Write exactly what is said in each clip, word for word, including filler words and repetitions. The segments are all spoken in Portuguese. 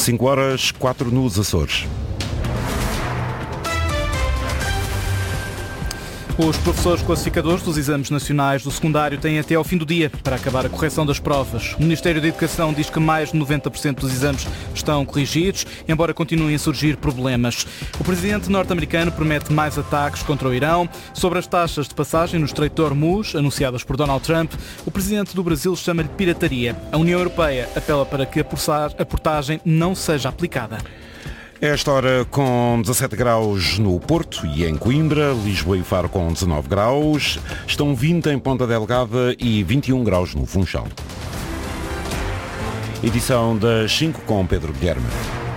cinco horas, quatro nos Açores. Os professores classificadores dos exames nacionais do secundário têm até ao fim do dia para acabar a correção das provas. O Ministério da Educação diz que mais de noventa por cento dos exames estão corrigidos, embora continuem a surgir problemas. O presidente norte-americano promete mais ataques contra o Irão. Sobre as taxas de passagem no Estreito de Hormuz, anunciadas por Donald Trump, o presidente do Brasil chama-lhe pirataria. A União Europeia apela para que a portagem não seja aplicada. Esta hora com dezassete graus no Porto e em Coimbra, Lisboa e Faro com dezanove graus, estão vinte em Ponta Delgada e vinte e um graus no Funchal. Edição das cinco com Pedro Guilherme.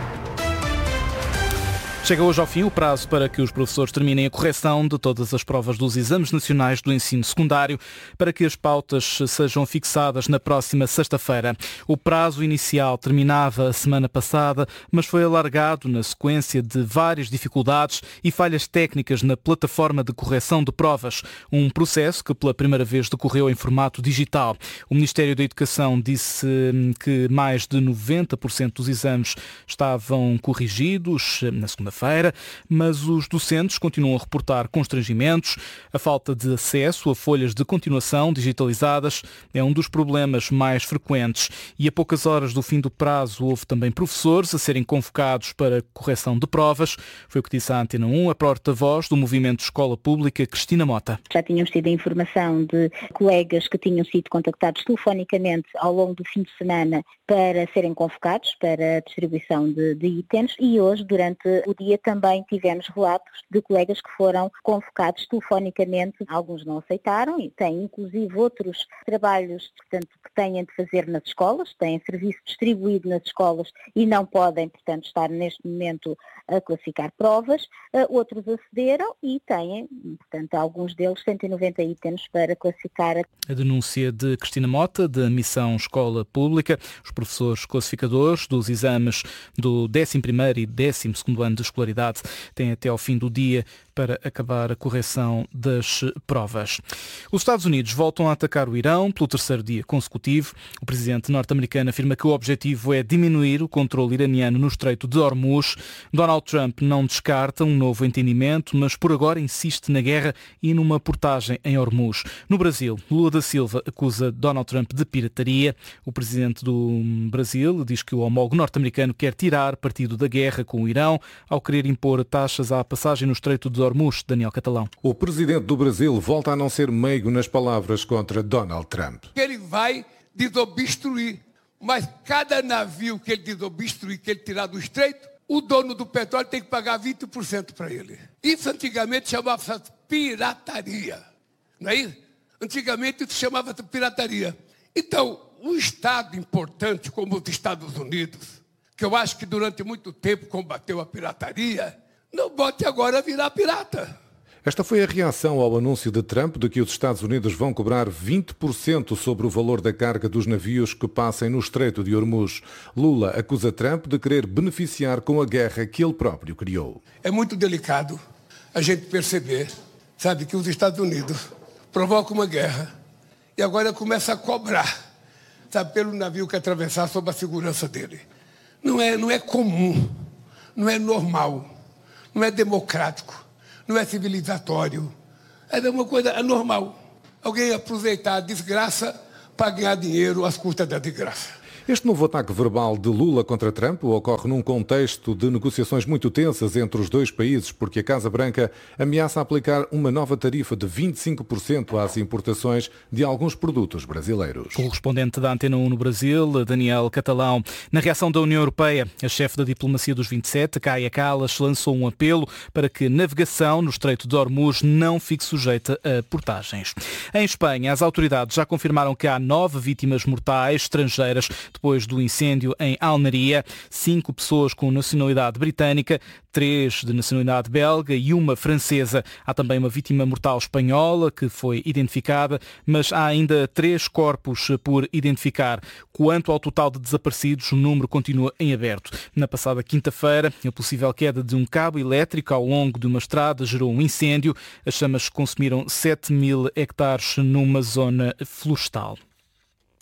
Chega hoje ao fim o prazo para que os professores terminem a correção de todas as provas dos exames nacionais do ensino secundário, para que as pautas sejam fixadas na próxima sexta-feira. O prazo inicial terminava a semana passada, mas foi alargado na sequência de várias dificuldades e falhas técnicas na plataforma de correção de provas, um processo que pela primeira vez decorreu em formato digital. O Ministério da Educação disse que mais de noventa por cento dos exames estavam corrigidos na segunda-feira, mas os docentes continuam a reportar constrangimentos. A falta de acesso a folhas de continuação digitalizadas é um dos problemas mais frequentes e a poucas horas do fim do prazo houve também professores a serem convocados para correção de provas. Foi o que disse à Antena um a porta-voz do Movimento Escola Pública, Cristina Mota. Já tínhamos tido a informação de colegas que tinham sido contactados telefonicamente ao longo do fim de semana para serem convocados para a distribuição de, de itens e hoje, durante o dia, também tivemos relatos de colegas que foram convocados telefonicamente. Alguns não aceitaram e têm inclusive outros trabalhos, portanto, que têm de fazer nas escolas, têm serviço distribuído nas escolas e não podem, portanto, estar neste momento a classificar provas. Outros acederam e têm, portanto, alguns deles cento e noventa itens para classificar. A denúncia de Cristina Mota, da Missão Escola Pública. Os professores classificadores dos exames do décimo primeiro e décimo segundo ano de escolaridade têm até ao fim do dia para acabar a correção das provas. Os Estados Unidos voltam a atacar o Irão pelo terceiro dia consecutivo. O presidente norte-americano afirma que o objetivo é diminuir o controle iraniano no Estreito de Hormuz. Donald Trump não descarta um novo entendimento, mas por agora insiste na guerra e numa portagem em Hormuz. No Brasil, Lula da Silva acusa Donald Trump de pirataria. O presidente do Brasil diz que o homólogo norte-americano quer tirar partido da guerra com o Irão ao querer impor taxas à passagem no Estreito de Hormuz. Daniel Catalão. O presidente do Brasil volta a não ser meigo nas palavras contra Donald Trump. Ele vai desobstruir, mas cada navio que ele desobstruir, que ele tirar do Estreito, o dono do petróleo tem que pagar vinte por cento para ele. Isso antigamente chamava-se pirataria, não é isso? Antigamente isso chamava de pirataria. Então, um Estado importante como os Estados Unidos, que eu acho que durante muito tempo combateu a pirataria, não bote agora a virar pirata. Esta foi a reação ao anúncio de Trump de que os Estados Unidos vão cobrar vinte por cento sobre o valor da carga dos navios que passem no Estreito de Hormuz. Lula acusa Trump de querer beneficiar com a guerra que ele próprio criou. É muito delicado a gente perceber, sabe, que os Estados Unidos provocam uma guerra e agora começa a cobrar, sabe, pelo navio que atravessar sob a segurança dele. Não é, não é comum, não é normal, não é democrático, não é civilizatório. É uma coisa anormal. Alguém aproveitar a desgraça para ganhar dinheiro às custas da desgraça. Este novo ataque verbal de Lula contra Trump ocorre num contexto de negociações muito tensas entre os dois países, porque a Casa Branca ameaça aplicar uma nova tarifa de vinte e cinco por cento às importações de alguns produtos brasileiros. Correspondente da Antena um no Brasil, Daniel Catalão. Na reação da União Europeia, a chefe da diplomacia dos vinte e sete, Kaja Kallas, lançou um apelo para que a navegação no Estreito de Hormuz não fique sujeita a portagens. Em Espanha, as autoridades já confirmaram que há nove vítimas mortais estrangeiras depois do incêndio em Almeria. Cinco pessoas com nacionalidade britânica, três de nacionalidade belga e uma francesa. Há também uma vítima mortal espanhola que foi identificada, mas há ainda três corpos por identificar. Quanto ao total de desaparecidos, o número continua em aberto. Na passada quinta-feira, a possível queda de um cabo elétrico ao longo de uma estrada gerou um incêndio. As chamas consumiram sete mil hectares numa zona florestal.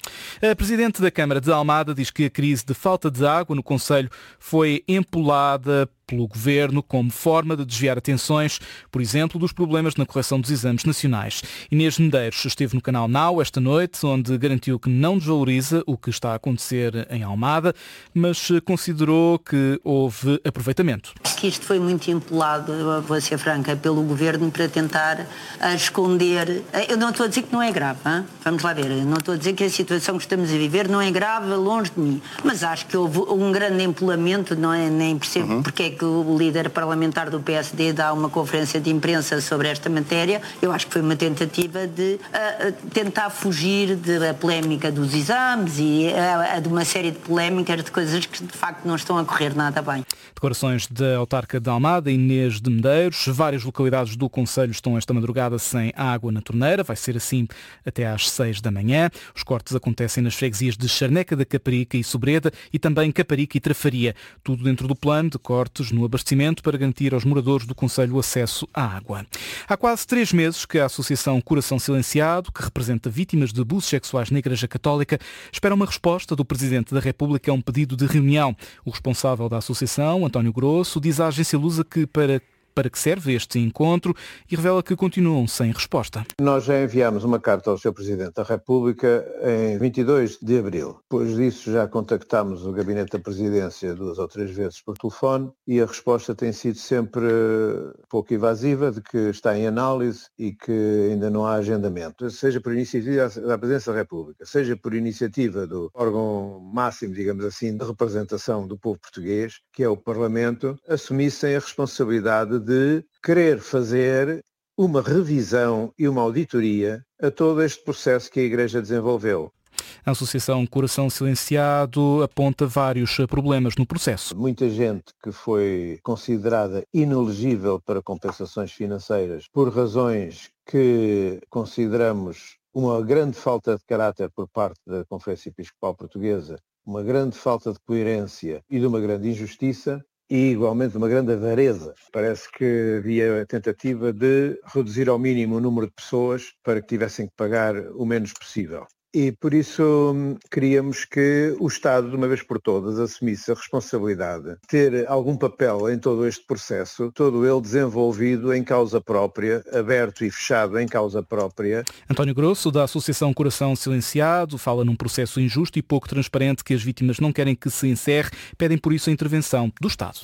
A Presidente da Câmara de Almada diz que a crise de falta de água no concelho foi empolada pelo Governo como forma de desviar atenções, por exemplo, dos problemas na correção dos exames nacionais. Inês Medeiros esteve no canal Now esta noite, onde garantiu que não desvaloriza o que está a acontecer em Almada, mas considerou que houve aproveitamento. Acho que isto foi muito empolado, vou ser franca, pelo Governo para tentar esconder. Eu não estou a dizer que não é grave, hein? Vamos lá ver, eu não estou a dizer que a situação que estamos a viver não é grave, longe de mim, mas acho que houve um grande empolamento, não é? Nem percebo uhum. porque é que o líder parlamentar do P S D dá uma conferência de imprensa sobre esta matéria. Eu acho que foi uma tentativa de uh, tentar fugir da polémica dos exames e uh, de uma série de polémicas de coisas que de facto não estão a correr nada bem. Declarações da autarca de Almada, Inês de Medeiros. Várias localidades do concelho estão esta madrugada sem água na torneira. Vai ser assim até às seis da manhã. Os cortes acontecem nas freguesias de Charneca da Caparica e Sobreda e também Caparica e Trafaria. Tudo dentro do plano de cortes no abastecimento para garantir aos moradores do concelho o acesso à água. Há quase três meses que a Associação Coração Silenciado, que representa vítimas de abusos sexuais na Igreja Católica, espera uma resposta do Presidente da República a um pedido de reunião. O responsável da associação, António Grosso, diz à agência Lusa que para para que serve este encontro e revela que continuam sem resposta. Nós já enviámos uma carta ao senhor Presidente da República em vinte e dois de abril. Depois disso já contactámos o Gabinete da Presidência duas ou três vezes por telefone e a resposta tem sido sempre pouco evasiva, de que está em análise e que ainda não há agendamento. Seja por iniciativa da Presidência da República, seja por iniciativa do órgão máximo, digamos assim, de representação do povo português, que é o Parlamento, assumissem a responsabilidade de querer fazer uma revisão e uma auditoria a todo este processo que a Igreja desenvolveu. A Associação Coração Silenciado aponta vários problemas no processo. Muita gente que foi considerada inelegível para compensações financeiras por razões que consideramos uma grande falta de caráter por parte da Conferência Episcopal Portuguesa, uma grande falta de coerência e de uma grande injustiça. E, igualmente, uma grande avareza. Parece que havia a tentativa de reduzir ao mínimo o número de pessoas para que tivessem que pagar o menos possível. E, por isso, queríamos que o Estado, de uma vez por todas, assumisse a responsabilidade de ter algum papel em todo este processo, todo ele desenvolvido em causa própria, aberto e fechado em causa própria. António Grosso, da Associação Coração Silenciado, fala num processo injusto e pouco transparente que as vítimas não querem que se encerre, pedem por isso a intervenção do Estado.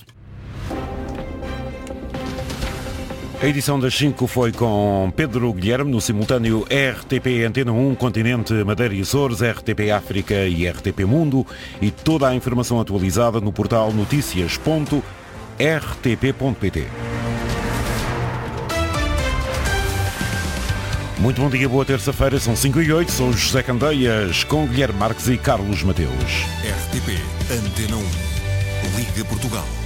A edição das cinco foi com Pedro Guilherme, no simultâneo R T P Antena um, Continente, Madeira e Açores, R T P África e R T P Mundo, e toda a informação atualizada no portal notícias ponto r t p ponto p t. Muito bom dia, boa terça-feira, são cinco e oito, sou José Candeias, com Guilherme Marques e Carlos Mateus. R T P Antena um, Liga Portugal.